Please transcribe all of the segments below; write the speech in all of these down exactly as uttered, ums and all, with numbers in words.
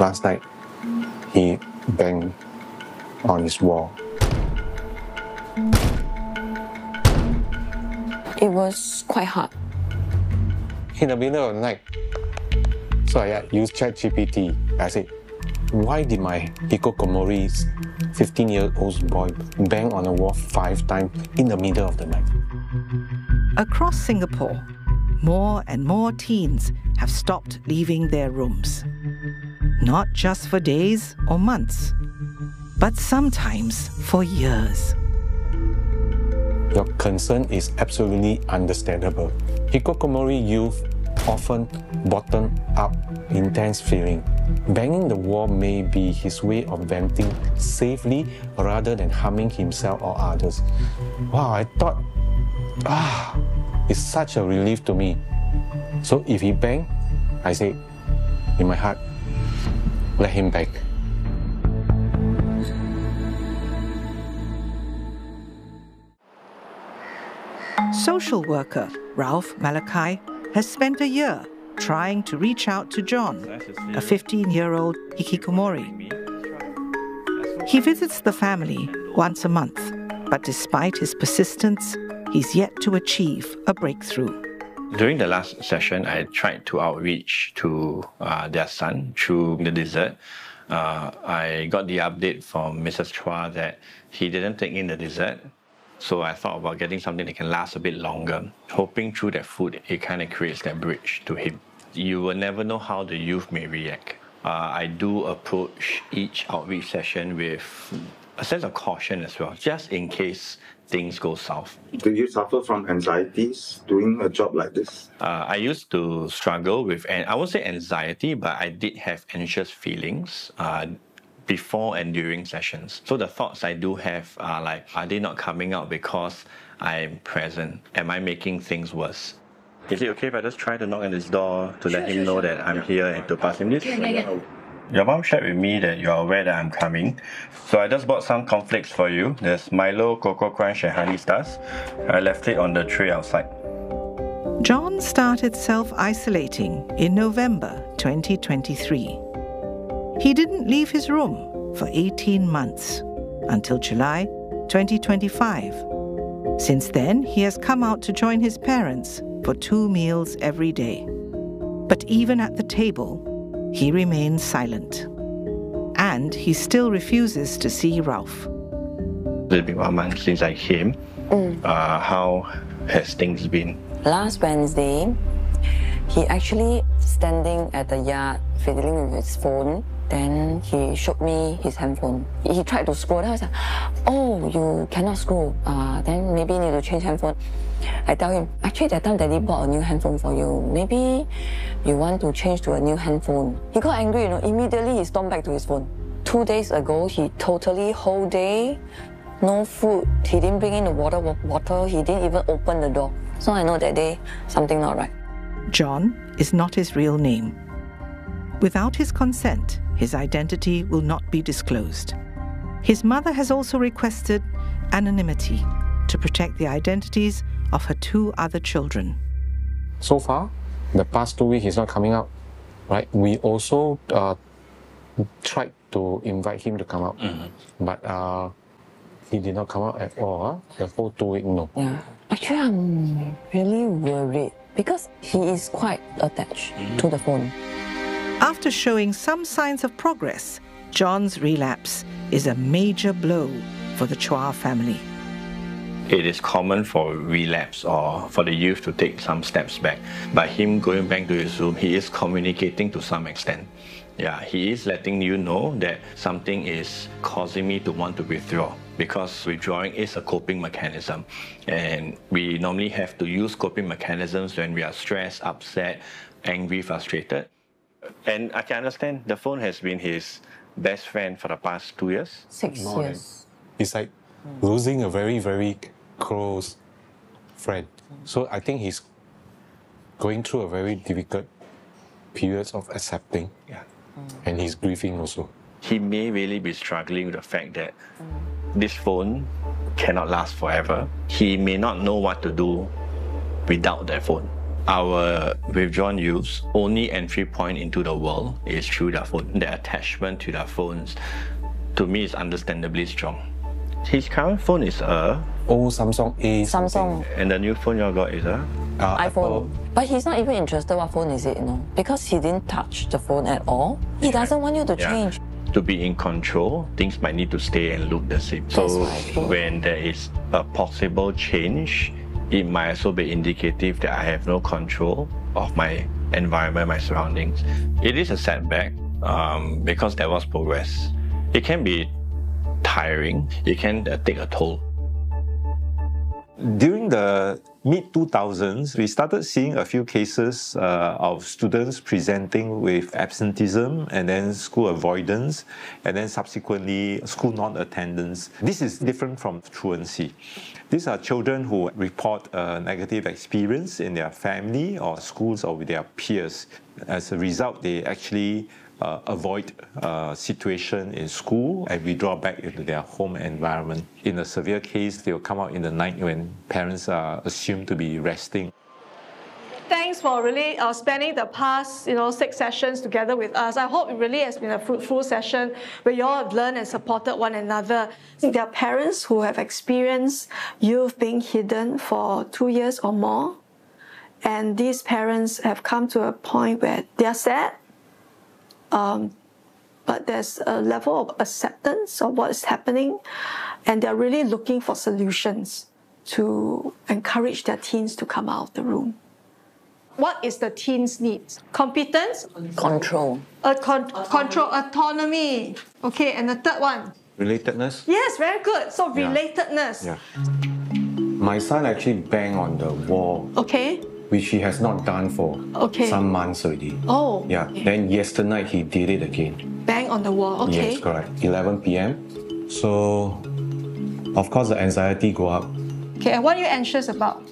last night he banged on his wall. It was quite hard. In the middle of the night, so I used ChatGPT. I said, why did my hikikomori's fifteen-year-old boy bang on the wall five times in the middle of the night? Across Singapore, more and more teens have stopped leaving their rooms. Not just for days or months, but sometimes for years. Your concern is absolutely understandable. Hikikomori youth often bottle up intense feeling. Banging the wall may be his way of venting safely rather than harming himself or others. Wow, I thought, ah, it's such a relief to me. So if he bang, I say, in my heart, let him bang. Social worker Ralph Malachi has spent a year trying to reach out to John, a fifteen-year-old hikikomori. He visits the family once a month, but despite his persistence, he's yet to achieve a breakthrough. During the last session, I tried to outreach to uh, their son through the dessert. Uh, I got the update from Missus Chua that he didn't take in the dessert. So I thought about getting something that can last a bit longer, hoping through that food, it kind of creates that bridge to him. You will never know how the youth may react. Uh, I do approach each outreach session with a sense of caution as well, just in case things go south. Do you suffer from anxieties doing a job like this? Uh, I used to struggle with, and I won't say anxiety, but I did have anxious feelings uh, before and during sessions. So the thoughts I do have are like, are they not coming out because I'm present? Am I making things worse? Is it okay if I just try to knock on his door to Sure, let him sure, know sure. that I'm here and to pass him this? Yeah, yeah, yeah. Your mom shared with me that you're aware that I'm coming. So I just bought some cornflakes for you. There's Milo, Cocoa Crunch and Honey Stars. I left it on the tray outside. John started self-isolating in November twenty twenty-three. He didn't leave his room for eighteen months, until July twenty twenty-five. Since then, he has come out to join his parents for two meals every day. But even at the table, he remains silent. And he still refuses to see Ralph. It's been one month since I came. Mm. Uh, how has things been? Last Wednesday, he actually standing at the yard fiddling with his phone. Then he showed me his handphone. He tried to scroll. Then I was like, oh, you cannot scroll. Uh, then maybe you need to change handphone. I tell him, actually that time Daddy bought a new handphone for you. Maybe you want to change to a new handphone. He got angry, you know, immediately he stormed back to his phone. Two days ago, he totally, whole day, no food. He didn't bring in the water, water. He didn't even open the door. So I know that day, something not right. John is not his real name. Without his consent, his identity will not be disclosed. His mother has also requested anonymity to protect the identities of her two other children. So far, the past two weeks he's not coming out, right? We also uh, tried to invite him to come out, mm-hmm. but uh, he did not come out at all. Huh? The whole two weeks, no. Yeah, actually, I'm really worried because he is quite attached mm-hmm. to the phone. After showing some signs of progress, John's relapse is a major blow for the Chua family. It is common for relapse or for the youth to take some steps back. By him going back to his room, he is communicating to some extent. Yeah, he is letting you know that something is causing me to want to withdraw, because withdrawing is a coping mechanism. And we normally have to use coping mechanisms when we are stressed, upset, angry, frustrated. And I can understand the phone has been his best friend for the past two years. Six More years. Than, it's like mm. losing a very, very close friend. Mm. So I think he's going through a very difficult period of accepting. Yeah. Mm. And he's grieving also. He may really be struggling with the fact that mm. this phone cannot last forever. He may not know what to do without that phone. Our withdrawn youth's only entry point into the world is through their phone. Their attachment to their phones, to me, is understandably strong. His current phone is a... Old Samsung A. Samsung, And the new phone you got is a... Uh, iPhone. Apple. But he's not even interested what phone is it, you know, because he didn't touch the phone at all. He doesn't want you to Yeah. change. To be in control, things might need to stay and look the same. That's So what I feel. when there is a possible change, it might also be indicative that I have no control of my environment, my surroundings. It is a setback um, because there was progress. It can be tiring. It can uh, take a toll. During the mid two thousands, we started seeing a few cases uh, of students presenting with absenteeism and then school avoidance and then subsequently school non-attendance. This is different from truancy. These are children who report a negative experience in their family or schools or with their peers. As a result, they actually Uh, avoid uh, situation in school and withdraw back into their home environment. In a severe case, they'll come out in the night when parents are assumed to be resting. Thanks for really uh, spending the past, you know, six sessions together with us. I hope it really has been a fruitful session where you all have learned and supported one another. There are parents who have experienced youth being hidden for two years or more, and these parents have come to a point where they are sad. Um, but there's a level of acceptance of what is happening, and they're really looking for solutions to encourage their teens to come out of the room. What is the teens' needs? Competence, Control. uh, con- control, autonomy. Okay, and the third one. Relatedness. Yes, very good. So Yeah. relatedness. Yeah. My son actually banged on the wall, Okay. which he has not done for Okay. some months already. Oh. Yeah. okay. Then yesterday night he did it again. Bang on the wall. Okay. Yes, correct. eleven p.m. So, of course, the anxiety go up. Okay. And what are you anxious about?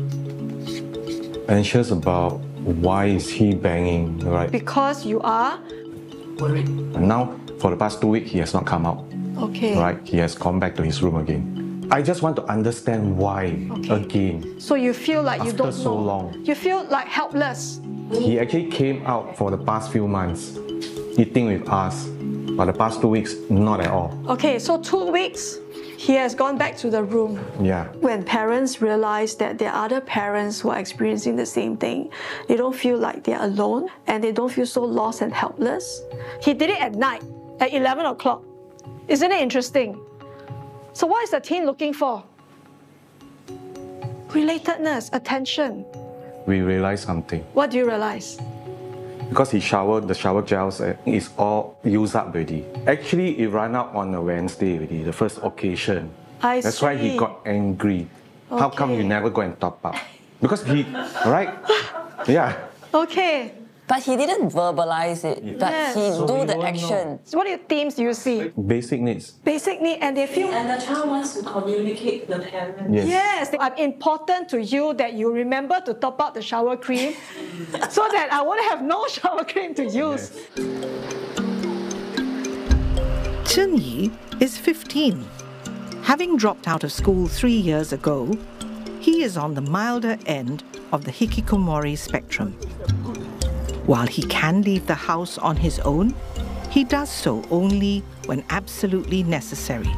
Anxious about why is he banging, right? Because you are. And now, for the past two weeks, he has not come out. Okay. Right? He has gone back to his room again. I just want to understand why Okay. again. So you feel like you After don't so know. long. You feel like helpless. He actually came out for the past few months, eating with us, but the past two weeks, not at all. Okay. So two weeks, he has gone back to the room. Yeah. When parents realize that there are other parents who are experiencing the same thing, they don't feel like they're alone and they don't feel so lost and helpless. He did it at night, at eleven o'clock. Isn't it interesting? So what is the teen looking for? Relatedness, attention. We realized something. What do you realize? Because he showered, the shower gels uh, is all used up already. Actually, it ran out on a Wednesday already, the first occasion. I That's why he see. got angry. How come Okay. you never go and top up? Because he, right? Yeah. Okay. But he didn't verbalize it, but Yes. he So do we the won't action. So what are your themes do you see? Basic needs. Basic need, and they feel, And the child wants to communicate the parent. Yes. yes, I'm important to you that you remember to top up the shower cream so that I won't have no shower cream to use. Chen Yi is fifteen. Having dropped out of school three years ago, he is on the milder end of the hikikomori spectrum. While he can leave the house on his own, he does so only when absolutely necessary.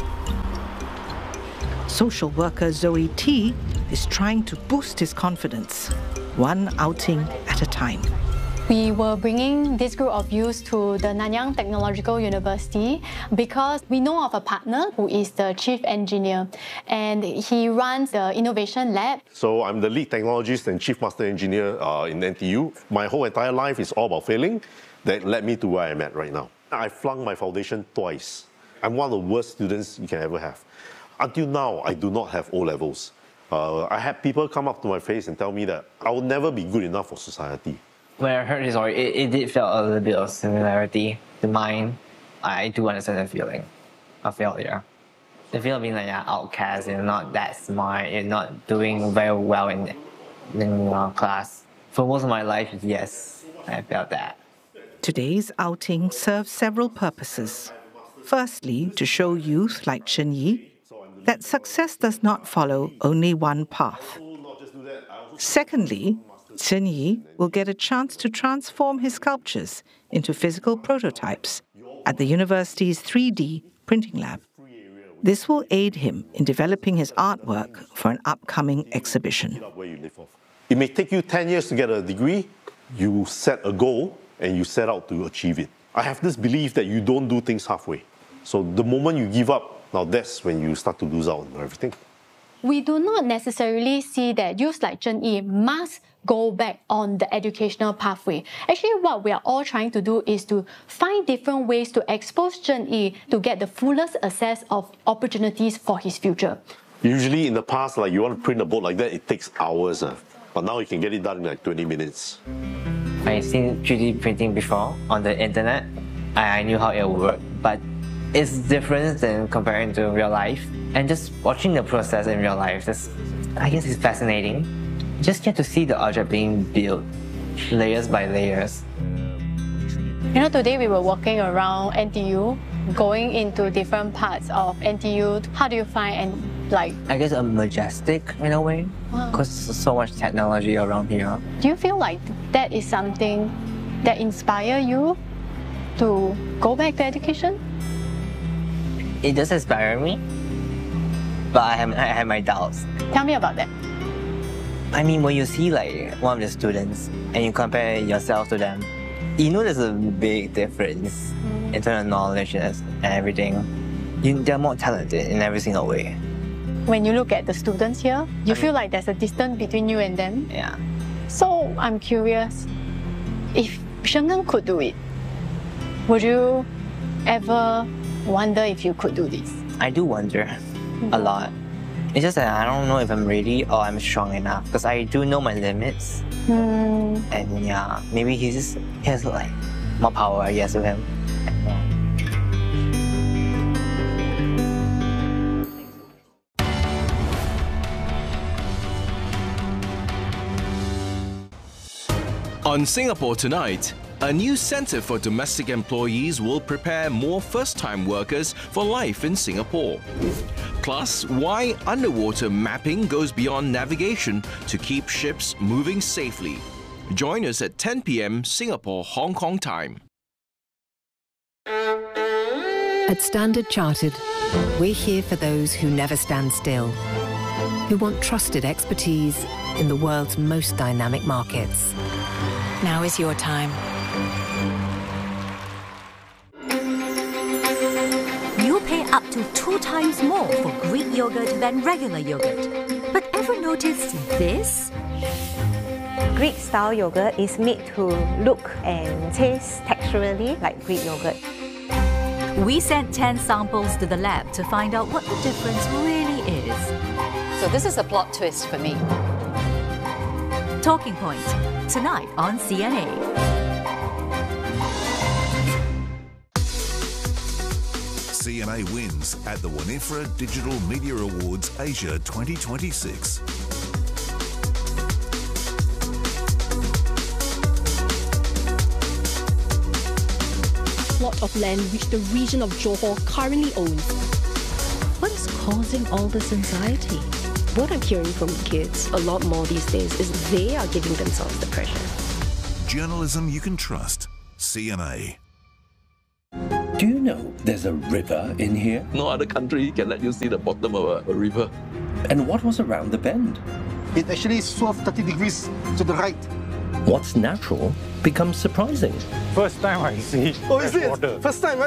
Social worker Zoe T is trying to boost his confidence, one outing at a time. We were bringing this group of youths to the Nanyang Technological University because we know of a partner who is the chief engineer, and he runs the innovation lab. So I'm the lead technologist and chief master engineer uh, in N T U. My whole entire life is all about failing. That led me to where I'm at right now. I flunked my foundation twice. I'm one of the worst students you can ever have. Until now, I do not have O levels. Uh, I had people come up to my face and tell me that I will never be good enough for society. When I heard his story, it, it did feel a little bit of similarity to mine. I do understand the feeling of failure. The feeling of being like an outcast, you're not that smart, you're not doing very well in, in uh, class. For most of my life, yes, I felt that. Today's outing serves several purposes. Firstly, to show youth like Chen Yi that success does not follow only one path. Secondly, Chen Yi will get a chance to transform his sculptures into physical prototypes at the university's three D printing lab. This will aid him in developing his artwork for an upcoming exhibition. It may take you ten years to get a degree. You set a goal and you set out to achieve it. I have this belief that you don't do things halfway. So the moment you give up, now that's when you start to lose out on everything. We do not necessarily see that youths like Chen Yi must go back on the educational pathway. Actually, what we are all trying to do is to find different ways to expose Chen Yi to get the fullest access of opportunities for his future. Usually in the past, like you want to print a board like that, it takes hours. Uh, but now you can get it done in like twenty minutes. I've seen three D printing before on the internet. I, I knew how it would work, but it's different than comparing to real life. And just watching the process in real life, just, I guess it's fascinating. Just get to see the object being built, layers by layers. You know, today we were walking around N T U, going into different parts of N T U. How do you find, and like... I guess a majestic in a way, because wow. So much technology around here. Do you feel like that is something that inspires you to go back to education? It does inspire me, but I have, I have my doubts. Tell me about that. I mean, when you see like one of the students and you compare yourself to them, you know there's a big difference mm. in terms of knowledge and everything. You, they're more talented in every single way. When you look at the students here, you I feel mean, like there's a distance between you and them. Yeah. So I'm curious, if Shengen could do it, would you ever wonder if you could do this? I do wonder mm-hmm. a lot. It's just that I don't know if I'm ready or I'm strong enough, because I do know my limits. Mm. And yeah, maybe he's just, he has like more power, I guess, with him. On Singapore Tonight, a new centre for domestic employees will prepare more first-time workers for life in Singapore. Plus, why underwater mapping goes beyond navigation to keep ships moving safely. Join us at ten p m Singapore Hong Kong time. At Standard Chartered, we're here for those who never stand still, who want trusted expertise in the world's most dynamic markets. Now is your time. You'll pay up to two times more for Greek yogurt than regular yogurt. But ever noticed this? Greek-style yogurt is made to look and taste texturally like Greek yogurt. We sent ten samples to the lab to find out what the difference really is. So this is a plot twist for me. Talking Point, tonight on C N A. C N A wins at the Winifred Digital Media Awards Asia twenty twenty-six. Plot of land which the region of Johor currently owns. What is causing all this anxiety? What I'm hearing from kids a lot more these days is they are giving themselves the pressure. Journalism you can trust. C N A. Do you know there's a river in here? No other country can let you see the bottom of a, a river. And what was around the bend? It actually swerved thirty degrees to the right. What's natural becomes surprising. First time I see oh, is it? water. First time, right?